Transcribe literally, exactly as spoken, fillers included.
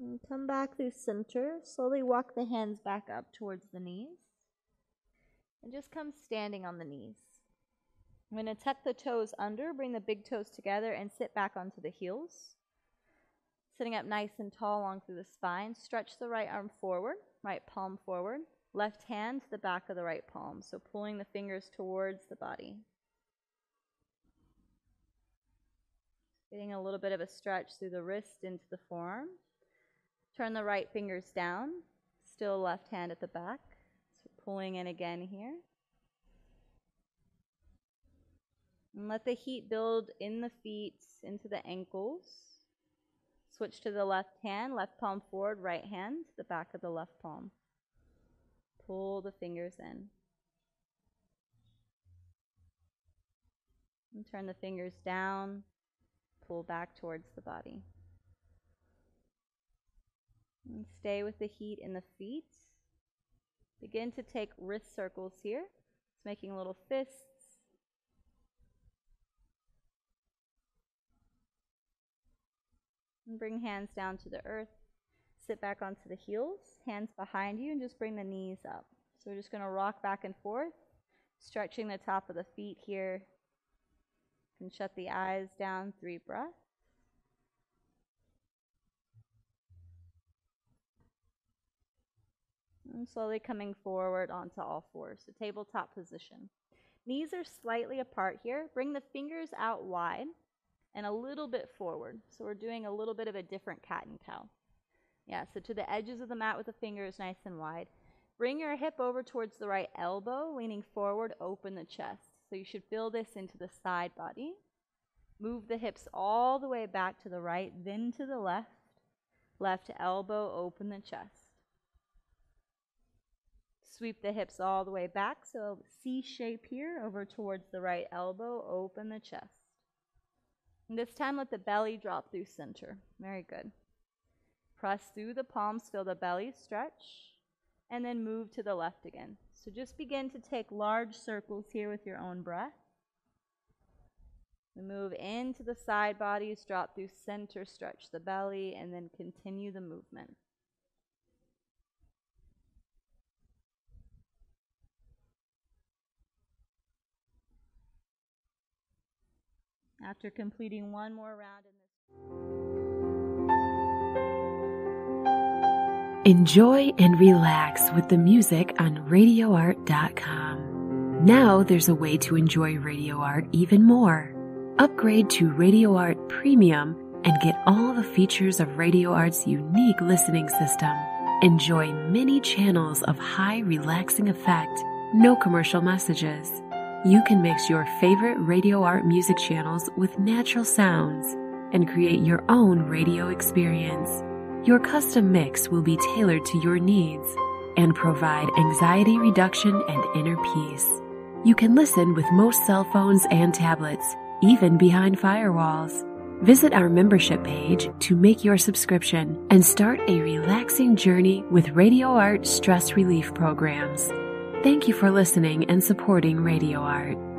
And come back through center. Slowly walk the hands back up towards the knees. And just come standing on the knees. I'm going to tuck the toes under, bring the big toes together, and sit back onto the heels. Sitting up nice and tall along through the spine. Stretch the right arm forward, right palm forward. Left hand to the back of the right palm. So pulling the fingers towards the body. Getting a little bit of a stretch through the wrist into the forearm. Turn the right fingers down. Still left hand at the back. So pulling in again here. And let the heat build in the feet, into the ankles. Switch to the left hand, left palm forward, right hand to the back of the left palm. Pull the fingers in. And turn the fingers down, pull back towards the body. And stay with the heat in the feet. Begin to take wrist circles here. It's making little fists. And bring hands down to the earth. Sit back onto the heels, hands behind you, and just bring the knees up. So we're just going to rock back and forth, stretching the top of the feet here. You can shut the eyes down, three breaths. And slowly coming forward onto all fours, so tabletop position. Knees are slightly apart here. Bring the fingers out wide and a little bit forward. So we're doing a little bit of a different cat and cow. Yeah, so to the edges of the mat with the fingers nice and wide. Bring your hip over towards the right elbow, leaning forward, open the chest. So you should feel this into the side body. Move the hips all the way back to the right, then to the left. Left elbow, open the chest. Sweep the hips all the way back, so C shape here, over towards the right elbow, open the chest. And this time let the belly drop through center. Very good. Press through the palms, feel the belly stretch, and then move to the left again. So just begin to take large circles here with your own breath. We move into the side bodies, drop through center, stretch the belly, and then continue the movement. After completing one more round in this. Enjoy and relax with the music on radio art dot com. Now there's a way to enjoy Radio Art even more. Upgrade to Radio Art Premium and get all the features of Radio Art's unique listening system. Enjoy many channels of high relaxing effect, no commercial messages. You can mix your favorite Radio Art music channels with natural sounds and create your own radio experience. Your custom mix will be tailored to your needs and provide anxiety reduction and inner peace. You can listen with most cell phones and tablets, even behind firewalls. Visit our membership page to make your subscription and start a relaxing journey with Radio Art stress relief programs. Thank you for listening and supporting Radio Art.